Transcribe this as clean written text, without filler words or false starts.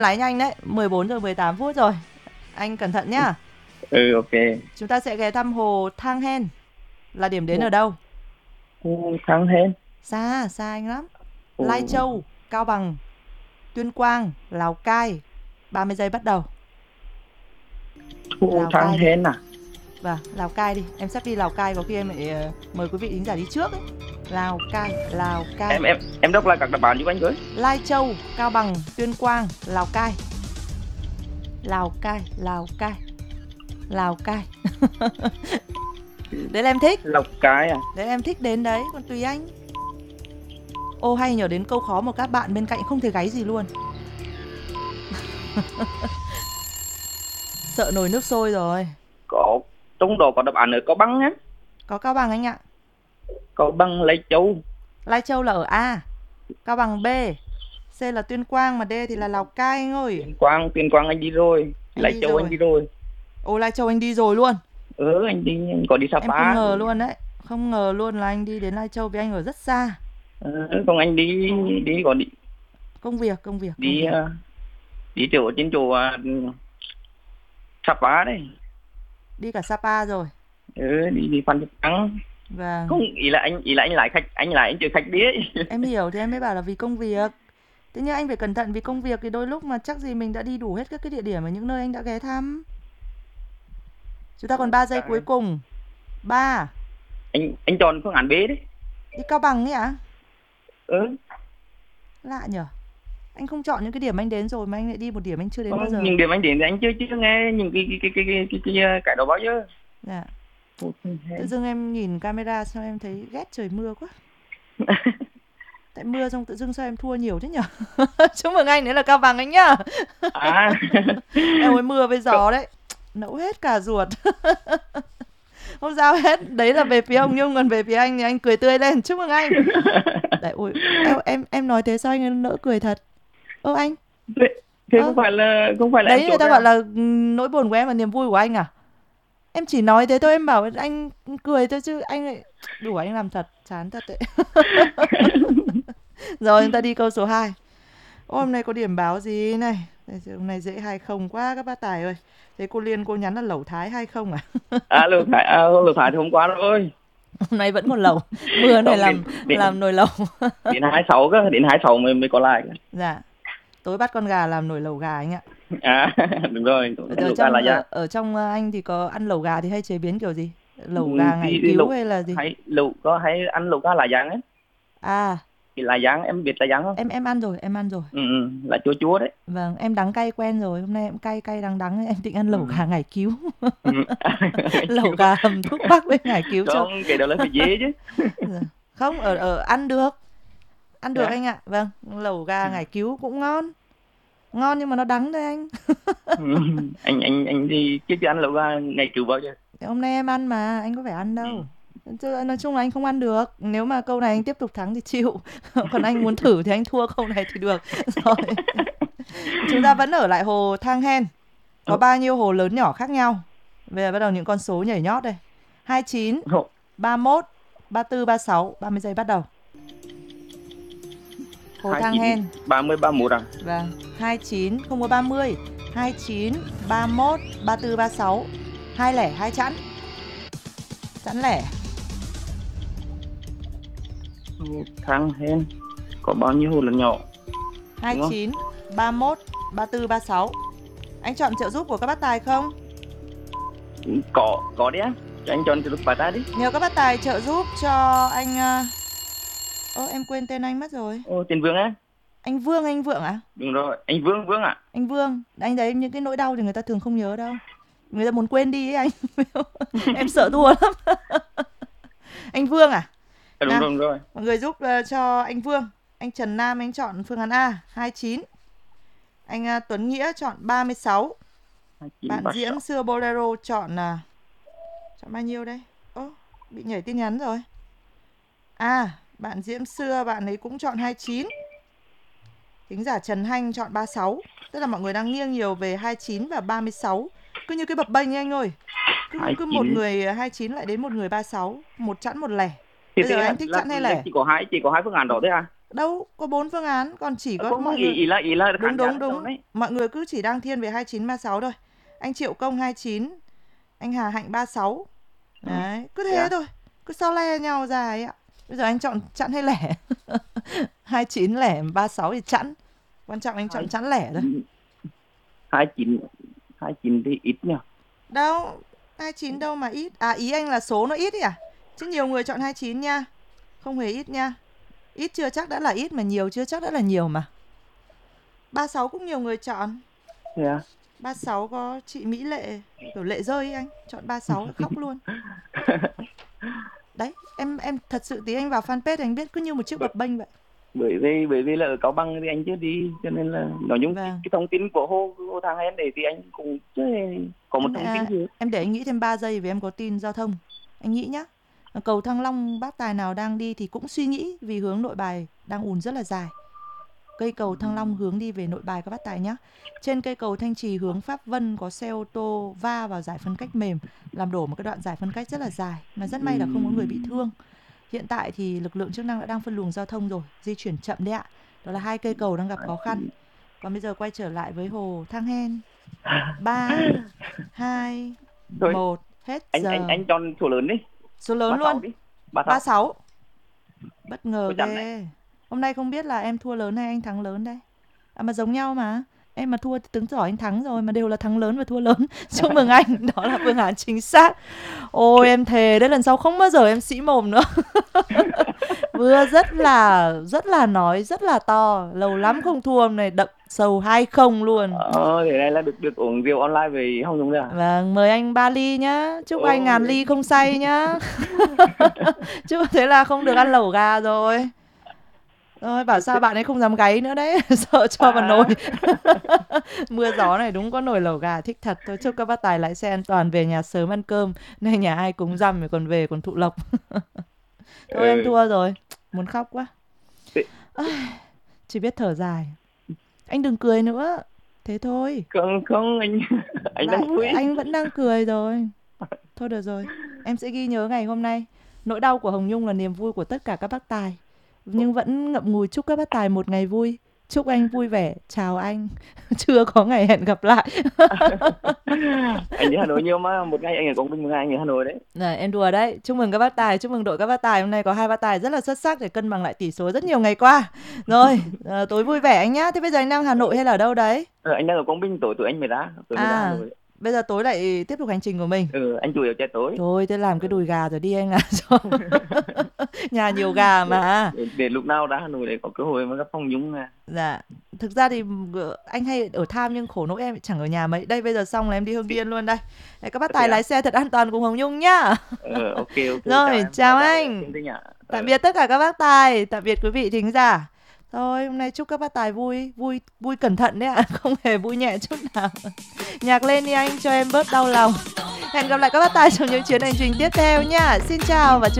Lái nhanh đấy, 14 giờ 18 phút rồi. Anh cẩn thận nhá. Ok. Chúng ta sẽ ghé thăm hồ Thang Hen. Là điểm đến Ồ, ở đâu? Thắng Hên. Xa, xa anh lắm. Lai Ồ, Châu, Cao Bằng, Tuyên Quang, Lào Cai. 30 giây bắt đầu. Thu Lào Thắng Cai đi. Hên à? Vâng, Lào Cai đi. Em sắp đi Lào Cai, có khi em lại mời quý vị thính giả đi trước ấy. Lào Cai, Lào Cai. Em đọc lại các đáp án giúp anh với. Lai Châu, Cao Bằng, Tuyên Quang, Lào Cai. Lào Cai, Lào Cai, Lào Cai. Đấy là em thích. Lộc Cái à? Đấy là em thích đến đấy, còn tùy anh. Ô hay nhớ đến câu khó mà các bạn bên cạnh không thể gáy gì luôn. Sợ nồi nước sôi rồi. Có trong đó có đáp án ở Cao Bằng á. Có Cao Bằng anh ạ. Cao Bằng, Lai Châu. Lai Châu là ở A, Cao Bằng B, C là Tuyên Quang, mà D thì là Lào Cai anh ơi. Tuyên Quang anh đi rồi. Anh Lai đi Châu anh rồi. đi rồi. Ô Lai Châu anh đi rồi luôn. Anh đi, anh có đi Em không Sapa. ngờ luôn đấy. Không ngờ luôn là anh đi đến Lai Châu vì anh ở rất xa. Còn anh đi đi có đi Công việc, công việc, công đi việc. đi chỗ trên chỗ Sapa đấy. Đi cả Sapa rồi. Đi Phan Thiết Trắng. Vâng. Không, ý là anh lại khách, anh chở khách đi ấy. Em hiểu thì em mới bảo là vì công việc. Thế nhưng anh phải cẩn thận vì công việc thì đôi lúc mà chắc gì mình đã đi đủ hết các cái địa điểm ở những nơi anh đã ghé thăm. Chúng ta còn 3 giây cuối cùng. 3. Anh chọn phương án B đấy. Đi Cao Bằng ấy ạ? Ừ. Lạ nhở. Anh không chọn những cái điểm anh đến rồi mà anh lại đi một điểm anh chưa đến bao giờ. Những điểm anh đến thì anh chưa nghe những cái đó bao giờ. Dạ. Tự dưng em nhìn camera sao em thấy ghét trời mưa quá. Tại mưa xong tự dưng sao em thua nhiều thế nhở. Chúc mừng anh, đấy là Cao Bằng anh nhá. À. Em ơi mưa với gió đấy. Nẫu hết cả ruột. Không sao hết. Đấy là về phía ông Nhung, còn về phía anh thì anh cười tươi lên. Chúc mừng anh. Đấy, ôi, em nói thế sao anh nỡ cười thật. Ơ anh. Thế không phải là Đấy em người chốt ta đấy gọi à? là nỗi buồn của em và niềm vui của anh à? Em chỉ nói thế thôi, em bảo anh cười thôi chứ anh lại đủ anh làm thật, chán thật đấy. Rồi chúng ta đi câu số 2. Ô, hôm nay có điểm báo gì này? Hôm nay dễ 2-0 quá các bác tài ơi. Thế cô Liên cô nhắn là lẩu Thái 2-0 à? Lộc Hải thì hôm qua rồi. Hôm nay vẫn còn lẩu. Mưa này Không, đến làm nồi lẩu. đến 26 cơ, đến 26 mới có lại. Dạ. Tối bắt con gà làm nồi lẩu gà anh ạ. À, đúng rồi, Ở lộc gà là trong giá. anh thì có ăn lẩu gà thì hay chế biến kiểu gì? Lẩu gà ngải Đi cứu lộc hay là gì? hay ăn lộc gà là giang ấy. À, Cái là giang, em biết là giang không? em ăn rồi, em ăn rồi. Là chua chua đấy. Vâng, em đắng cay quen rồi. Hôm nay em cay cay đắng đắng em định ăn lẩu Ừ. gà ngải cứu. Ừ. Lẩu gà hầm thuốc bắc với ngải cứu cho. Không, cái đó là phải dễ chứ. Dạ. Không, ở ăn được. Ăn được Yeah. anh ạ. Vâng, lẩu gà ngải cứu cũng ngon. Ngon nhưng mà nó đắng thôi anh. Anh thì chưa ăn lẩu gà ngày cứu bao giờ. Thế hôm nay em ăn mà, anh có phải ăn đâu. Chứ nói chung là anh không ăn được. Nếu mà câu này anh tiếp tục thắng thì chịu. Còn anh muốn thử thì anh thua câu này thì được. Rồi. Chúng ta vẫn ở lại hồ Thang Hen. Có bao nhiêu hồ lớn nhỏ khác nhau. Bây giờ bắt đầu những con số nhảy nhót đây. 29, 31, 34, 36. 30 giây bắt đầu. Hồ Thang 29, Hen. 30, 31 à? Vâng, 29, không có 30. 29, 31, 34, 36. 2 lẻ, 2 chẵn. Chẵn lẻ. Thang Hen có bao nhiêu hồ lớn nhỏ? 29, 31, 34, 36. Anh chọn trợ giúp của các bác tài không? Có đấy á. Cho anh chọn từ lúc bài ta đi. Nhờ các bác tài trợ giúp cho anh. Em quên tên anh mất rồi. Tên Vương á? Anh Vượng à? Đúng rồi, anh Vương à? Anh Vương, anh đấy những cái nỗi đau thì người ta thường không nhớ đâu. Người ta muốn quên đi ấy anh. Em sợ thua lắm. Anh Vương à? Đúng rồi. Mọi người giúp cho anh Vương. Anh Trần Nam anh chọn phương án A 29. Anh Tuấn Nghĩa chọn 36. 29, Bạn 36. Diễm Xưa Bolero chọn bao nhiêu đây? Bị nhảy tin nhắn rồi. Bạn Diễm Xưa bạn ấy cũng chọn 29. Thính giả Trần Hanh chọn 36. Tức là mọi người đang nghiêng nhiều về 29 và 36. Cứ như cái bập bênh anh ơi. Cứ một người 29 lại đến một người 36. Một chẵn một lẻ. Bây giờ anh thích chẵn hay lẻ? Chỉ có hai phương án đó thôi à? Đâu có 4 phương án, còn chỉ có Không, mọi ý người. ý là khán giả Đúng chọn đấy. Mọi người cứ chỉ đang thiên về 29 36 thôi. Anh Triệu Công 29, anh Hà Hạnh 36. Đấy, cứ thế thôi. Cứ so le nhau dài ạ. Bây giờ anh chọn chẵn hay lẻ? 29 lẻ 36 thì chẵn. Quan trọng anh chọn chẵn lẻ thôi. 29 thì ít nhỉ. Đâu, 29 đâu mà ít. À, ý anh là số nó ít ấy à? Chứ nhiều người chọn 29 nha. Không hề ít nha. Ít chưa chắc đã là ít, mà nhiều chưa chắc đã là nhiều mà. 36 cũng nhiều người chọn. Thế à? 36 có chị Mỹ Lệ, kiểu lệ rơi ấy anh. Chọn 36 khóc luôn. Đấy, em thật sự tí anh vào fanpage anh biết cứ như một chiếc bập bênh vậy. Bởi vì là ở Cao Bằng thì anh chưa đi, cho nên là nói chung cái thông tin của Hồ Thang Hen để thì anh cũng chưa có một thông tin gì. Em để anh nghĩ thêm 3 giây vì em có tin giao thông. Anh nghĩ nhá. Cầu Thăng Long bác tài nào đang đi thì cũng suy nghĩ, vì hướng Nội Bài đang ùn rất là dài. Cây cầu Thăng Long hướng đi về Nội Bài các bác tài nhá. Trên cây cầu Thanh Trì hướng Pháp Vân có xe ô tô va vào giải phân cách mềm, làm đổ một cái đoạn giải phân cách rất là dài, mà rất may là không có người bị thương. Hiện tại thì lực lượng chức năng đã đang phân luồng giao thông rồi, di chuyển chậm đấy ạ. Đó là 2 cây cầu đang gặp khó khăn. Còn bây giờ quay trở lại với Hồ Thang Hen. 3, 2, 1, hết giờ. Anh chọn số lớn đi. Số lớn 36 luôn. Đi. 36. Bất ngờ ghê. Hôm nay không biết là em thua lớn hay anh thắng lớn đây. À mà giống nhau mà. Em mà thua thì tướng giỏi anh thắng rồi, mà đều là thắng lớn và thua lớn. Chúc mừng anh, đó là phương án chính xác. Ôi em thề đấy, lần sau không bao giờ em sĩ mồm nữa. Vừa rất là nói rất là to, lâu lắm không thua, hôm nay đậm sầu 2-0 luôn. Thế này là được uống rượu online về Hồng Nhung đấy à? Vâng, mời anh 3 ly nhá. Chúc anh ngàn ly không say nhá. Chứ thế là không được ăn lẩu gà rồi. Rồi bảo sao bạn ấy không dám gáy nữa đấy. Sợ cho vào nồi. Mưa gió này đúng có nồi lẩu gà thích thật. Tôi chúc các bác tài lái xe an toàn, về nhà sớm ăn cơm. Nay nhà ai cúng rằm rồi còn về còn thụ lộc. Thôi em thua rồi. Muốn khóc quá. Chỉ biết thở dài. Anh đừng cười nữa. Thế thôi. Không anh đang vui. Anh vẫn đang cười rồi. Thôi được rồi. Em sẽ ghi nhớ ngày hôm nay. Nỗi đau của Hồng Nhung là niềm vui của tất cả các bác tài. Nhưng vẫn ngậm ngùi chúc các bác tài một ngày vui. Chúc anh vui vẻ. Chào anh. Chưa có ngày hẹn gặp lại. Anh ở Hà Nội nhiều mà. Một ngày anh ở Quảng Bình, một ngày anh ở Hà Nội đấy. Này, em đùa đấy. Chúc mừng các bác tài. Chúc mừng đội các bác tài. Hôm nay có 2 bác tài rất là xuất sắc để cân bằng lại tỷ số rất nhiều ngày qua. Rồi, tối vui vẻ anh nhá. Thế bây giờ anh đang Hà Nội hay là ở đâu đấy? Anh đang ở Quảng Bình, tối anh mới ra. Hà Nội. Bây giờ tối lại tiếp tục hành trình của mình. Anh chủ yếu chạy tối. Thôi thế làm cái đùi gà rồi đi anh ạ. Nhà nhiều gà mà. Để lúc nào ra Hà Nội để có cơ hội mà gặp Hồng Nhung à. Dạ. Thực ra thì anh hay ở Tham nhưng khổ nỗi em chẳng ở nhà mấy. Đây bây giờ xong là em đi Hưng Yên luôn đây. Các bác tài lái xe thật an toàn cùng Hồng Nhung nhá. Ok. Rồi, chào anh. Tạm biệt tất cả các bác tài. Tạm biệt quý vị thính giả. Thôi hôm nay chúc các bác tài vui cẩn thận đấy ạ. Không hề vui nhẹ chút nào. Nhạc lên đi anh cho em bớt đau lòng. Hẹn gặp lại các bác tài trong những chuyến hành trình tiếp theo nha. Xin chào và chúc